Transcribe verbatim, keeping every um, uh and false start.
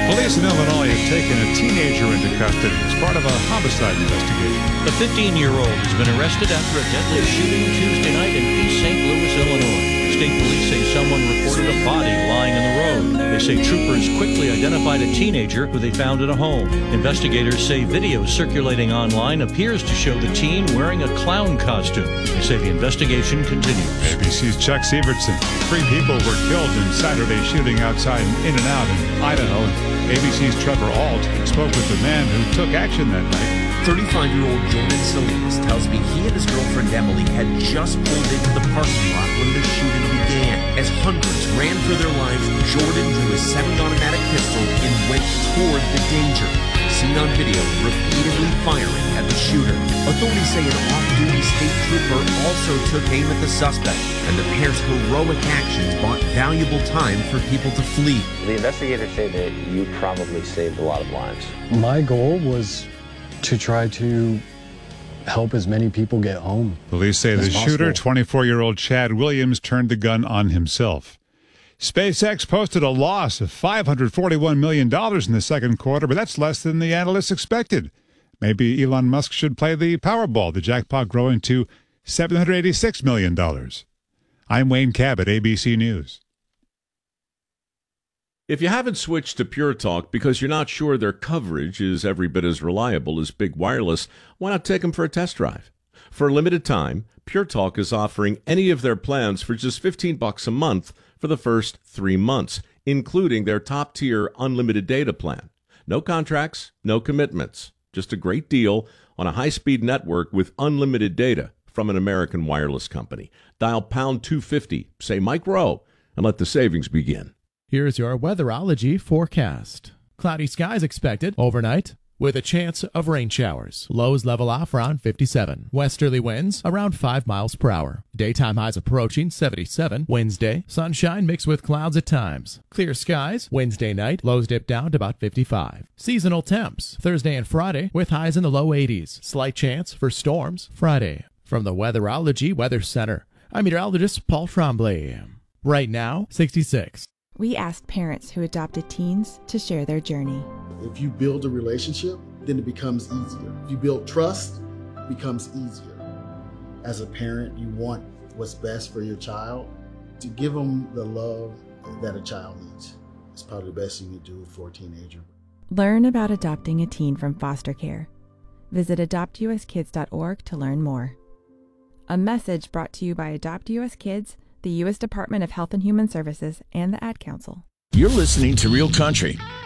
Police in Illinois have taken a teenager into custody as part of a homicide investigation. The fifteen-year-old has been arrested after a deadly shooting Tuesday night in East Saint Louis, Illinois. State police say someone reported a body lying in the road. They say troopers quickly identified a teenager who they found at a home. Investigators say video circulating online appears to show the teen wearing a clown costume. They say the investigation continues. A B C's Chuck Severson. Three people were killed in Saturday's shooting outside In-N-Out in Idaho. A B C's Trevor Alt spoke with the man who took action that night. thirty-five-year-old Jordan Salinas tells me he and his girlfriend Emily had just pulled into the parking lot when the shooting began. As hundreds ran for their lives, Jordan drew his semi-automatic pistol and went toward the danger. Seen on video, repeatedly firing at the shooter. Authorities say an off-duty state trooper also took aim at the suspect, and the pair's heroic actions bought valuable time for people to flee. The investigators say that you probably saved a lot of lives. My goal was to try to help as many people get home. Police say the shooter, twenty-four-year-old Chad Williams, turned the gun on himself. SpaceX posted a loss of five hundred forty-one million dollars in the second quarter, but that's less than the analysts expected. Maybe Elon Musk should play the Powerball, the jackpot growing to seven hundred eighty-six million dollars. I'm Wayne Cabot, A B C News. If you haven't switched to Pure Talk because you're not sure their coverage is every bit as reliable as Big Wireless, why not take them for a test drive? For a limited time, Pure Talk is offering any of their plans for just fifteen bucks a month for the first three months, including their top-tier unlimited data plan. No contracts, no commitments. Just a great deal on a high-speed network with unlimited data from an American wireless company. Dial pound two fifty, say Mike Rowe, and let the savings begin. Here's your weatherology forecast. Cloudy skies expected overnight with a chance of rain showers. Lows level off around fifty-seven. Westerly winds around five miles per hour. Daytime highs approaching seventy-seven. Wednesday, sunshine mixed with clouds at times. Clear skies. Wednesday night, lows dip down to about fifty-five. Seasonal temps. Thursday and Friday with highs in the low eighties. Slight chance for storms Friday. From the Weatherology Weather Center, I'm meteorologist Paul Tremblay. Right now, sixty-six. We asked parents who adopted teens to share their journey. If you build a relationship, then it becomes easier. If you build trust, it becomes easier. As a parent, you want what's best for your child. To give them the love that a child needs. It's probably the best you can do for a teenager. Learn about adopting a teen from foster care. Visit adopt u s kids dot org to learn more. A message brought to you by Adopt U S Kids, the U S Department of Health and Human Services, and the Ad Council. You're listening to Real Country